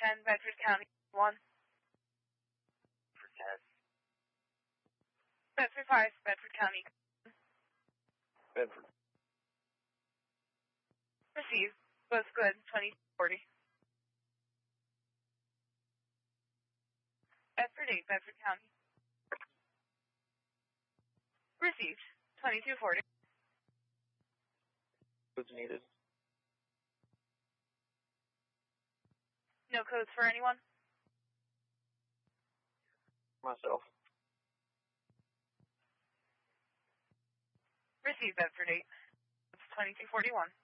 10, Bedford County 1. For 10. Bedford 5, Bedford County. Bedford. Received. Both good, 2240. Bedford 8, Bedford County. Received. 2240. Codes needed. No codes for anyone? Myself. Received, Bedford 8. It's 2241.